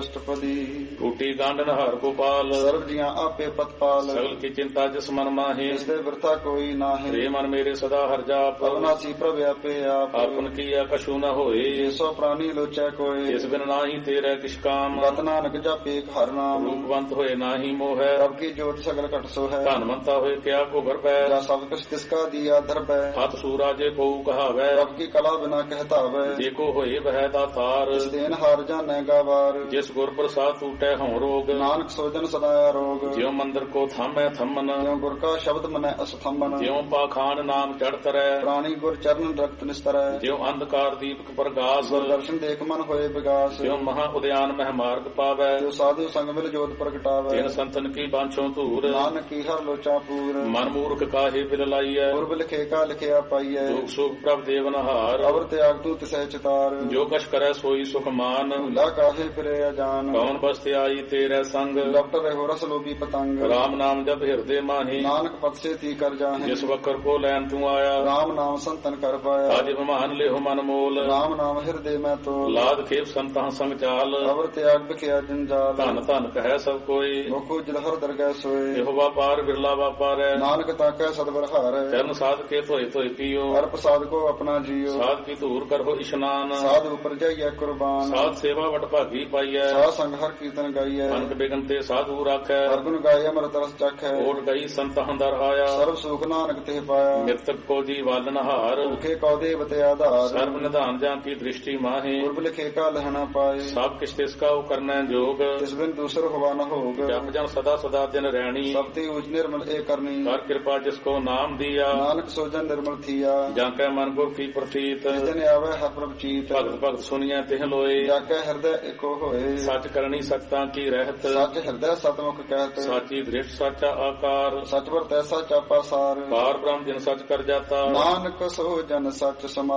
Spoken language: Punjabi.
ਅਸ਼ਟਪਦੀ। ਟੂਟੀ ਗਾਂਡਨ ਹਰ ਗੋਪਾਲ ਸਰਬ ਜੀਆਂ ਆਪੇ ਪਤਪਾਲ। ਸਗਲ ਕੀ ਚਿੰਤਾ ਜਿਸ ਮਨ ਮਾਹੇ ਜਿਸ ਦੇ ਵਰਤਾ ਕੋਈ ਨਾਹੀਂ। ਰੇ ਮਨ ਮੇਰੇ ਸਦਾ ਹਰ ਜਾਪ ਅਵਨਾਸੀ ਪ੍ਰਭ ਆਪੇ ਆਪ। ਆਪਨ ਕੀਆ ਕਛੂ ਨ ਹੋਏ ਸੋ ਪ੍ਰਾਨੀ ਲੋਚੈ ਕੋਇ। ਜਿਸ ਬਿਨ ਨਾਹੀ ਤੇਰੇ ਕਿਛ ਕਾਮ ਗਤ ਨਾਨਕ ਜਾਪੇ ਹਰ ਨਾਮ। ਰੂਪਵੰਤ ਹੋਏ ਨਾਹੀ ਮੋਹੈ ਰਬ ਕੀ ਜੋਤ ਸਗਲ ਘਟ ਸੋ ਹੈ। ਧਨਵੰਤਾ ਹੋਏ ਕਿਆ ਕੋ ਭਰਪੈ ਜਾ ਸਭ ਕੁਛ ਤਿਸਕਾ ਦੀਆ ਦਰਬੈ। ਹੱਥ ਸੂਰਾ ਜੇ ਕੋ ਕਹਾਵੈ ਰਬ ਕੀ ਕਲਾ ਬਿਨਾ ਕਹਿਤਾਵੈ। ਜੇ ਕੋ ਹੋਏ ਬਹਿ ਦਾਤਾਰ ਜਿਸ ਦੇਨ ਹਾਰ ਜਾਣੈ ਗਾਵਾਰ। ਜਿਸ ਗੁਰ ਪ੍ਰਸਾਦ ਟੂਟੈ ਹਉ ਰੋਗ ਨਾਨਕ ਸੋਜਨ ਸਦਾ ਰੋਗ। ਜਿਉ ਮੰਦਰ ਕੋ ਥਾਮੈ ਥੰਮਨ ਜਿਉ ਗੁਰ ਕਾ ਸ਼ਬਦ ਮਨੈ ਅਸਥੰਬਨ। ਜਿਉ ਪਾਖਾਨ ਨਾਮ ਚੜ ਤਰੈ ਪ੍ਰਾਣੀ ਗੁਰ ਚਰਨ ਰਖਤ ਨਿਸਤਰੈ। ਜਿਉ ਅੰਧਕਾਰ ਦੀਪਕ ਪ੍ਰਗਾਸ ਗੁਰ ਦਰਸ਼ਨ ਦੇਖ ਮਨ ਹੋਏ ਵਿਗਾਸ। ਜਿਉ ਮਹਾ ਉਦਿਆਨ ਮਹਿ ਮਾਰਗ ਪਾਵੈ ਜੋ ਸਾਧੂ ਸੰਗ ਮਿਲ ਜੋਤ ਪ੍ਰਗਟਾਵੈ। ਤਿਨ ਸੰਤਨ ਕੀ ਬਾਂਛੋ ਧੂਰ ਨਾਨਕ ਕੀ ਹਰ ਲੋਚਾ ਪੂਰ। ਮਨ ਮੂਰਖ ਕਾਹੇ ਬਿਲ ਲਾਈਐ ਗੁਰਬ ਲਿਖੇ ਕਾ ਲਿਖਿਆ ਪਾਈਐ। ਦੁਖ ਸੁਖ ਪ੍ਰਭ ਦੇਵਨ ਹਾਰ ਅਵਰ ਤਿਆਗ ਤੂ ਤਿਸੈ ਚਿਤਾਰ। ਜੋ ਕਛ ਕਰੈ ਸੋਈ ਸੁਖ ਮਾਨ ਭੁਲਾ ਕਾਹੇ ਫਿਰੇ ਅਜਾਨ। ਕੌਣ ਬਸਤਿ ਆਈ ਤੇਰੇ ਸੰਗ ਡਾਕਟਰ ਰਹੋ ਰਸ ਲੋਭੀ ਪਤੰਗ। ਰਾਮ ਨਾਮ ਜਪ ਹਿਰਦੇ ਮਾਹੀ ਨਾਨਕ ਪਤ ਸੇ ਤੀ ਕਰ ਜਾਹੇ। ਜਿਸ ਵਕਰ ਕੋ ਲੈਨ ਤੂੰ ਆਇਆ ਰਾਮ ਨਾਮ ਸੰਤਨ ਕਰ ਪਾਇਆ। ਆਜ ਬਿਮਾਨ ਲਿਹੁ ਮਨ ਮੋਲ ਰਾਮ ਨਾਮ ਹਿਰਦੇ ਮੈਂ ਤੋਲ। ਲਾਦ ਖੇਪ ਸੰਤਾਂ ਸੰਗ ਚਾਲ ਅਵਰ ਤਿਆਗ ਬਿਖਿਆ ਜੰਜਾਲ। ਧਨ ਧਨ ਕਹੈ ਸਭ ਕੋਈ ਮੁਖੋ ਜਲਹਰ ਦਰਗਹਿ ਸੋਏ। ਇਹੋ ਵਾਪਾਰ ਬਿਰਲਾ ਵਾਪਾਰੈ ਨਾਨਕ ਤਾਕੈ ਸਤਿਗੁਰ ਹਾਰੈ। ਚਰਨ ਸਾਧ ਕੇ ਧੋਏ ਧੋਏ ਪੀਓ ਹਰ ਪ੍ਰਸਾਦ ਕੋ ਆਪਣਾ ਜੀਓ। ਸਾਧ ਕੀ ਧੂਰ ਕਰੋ ਇਸ਼ਨਾਨ ਸਾਧ ਉਪਰ ਜਾਈਐ ਕੁਰਬਾਨ। ਸਾਧ ਸੇਵਾ ਵਟ ਭਾਗੀ ਪਾਈਐ ਸਾਧ ਸੰਗ ਹਰ ਕੀਰਤਨ ਗਾਈਐ। ਅਨਕ ਬਿਗਨ ਤੇ ਸਾਧੂ ਰਾਖੈ ਹਰ ਗੁਣ ਗਾਏ ਅਮਰਤ ਰਸ ਚਖੈ। ਓਟ ਗਈ ਸੰਤ ਹੰਦਰ ਆਇਆ ਸਰਬ ਸੁਖ ਨਾਨਕ ਤੇ ਪਾਇਆ। ਨਿਰਤਕ ਕੋ ਜੀ ਵਾਲਨ ਹਾਰ ਭੁਖੇ ਕਉ ਦੇਵਤੇ ਆਧਾਰ। ਸਰਬ ਨਿਧਾਨ ਜਾਂ ਕੀ ਦ੍ਰਿਸ਼ਟੀ ਮਾਹੇ ਗੁਰਬ ਲਿਖੇ ਕਾ ਲਹਣਾ ਪਾਏ। ਸਭ ਕਿਛ ਤਿਸ ਕਾ ਕਰਨੈ ਜੋਗ ਤਿਸ ਬਿਨ ਦੂਸਰ ਹੋਵਾ ਨ ਹੋਗ। ਜਪ ਜਨ ਸਦਾ ਸਦਾ ਦਿਨ ਰਹਿਣੀ ਸਭ ਤੇ ਉਚ ਨਿਰਮਲ ਏ ਕਰਨੀ। ਕਰ ਕਿਰਪਾ ਜਿਸ ਕੋ ਨਾਮ ਦਿਆ ਨਾਨਕ ਸੋਜਨ ਨਿਰਮਲ ਥੀਆ। ਜਾਂ ਕੈ ਮਨ ਗੁਰ ਕੀ ਪ੍ਰਤੀਤ ਜਿਸ ਦਿਨ ਆਵੇ ਹਰ ਪ੍ਰਭ ਚੀਤ। ਭਗਤ ਭਗਤ ਸੁਣੀਐ ਤਿਹ ਲੋਏ ਜਾ ਕੇ ਹਿਰਦੈ ਏਕੋ ਹੋਏ। ਸੱਚ ਕਰਨੀ ਸਤਾਂ ਕੀ ਰਹਿਤ ਸੱਚ ਹਿਰਦੈ ਸਤਮੁਖ ਕਹਿਤ। ਸਾਚੀ ਦ੍ਰਿਸ਼ਟ ਸਾਚਾ ਆਕਾਰ ਸਚ ਵਰਤੈ ਸਚ ਆਪਾ ਸਾਰ। ਪਾਰ ਬ੍ਰਹਮ ਜਿਨ ਸੱਚ ਕਰ ਜਾਤਾ ਨਾਨਕ ਸੋ ਜਨ ਸਚ ਸਮਾ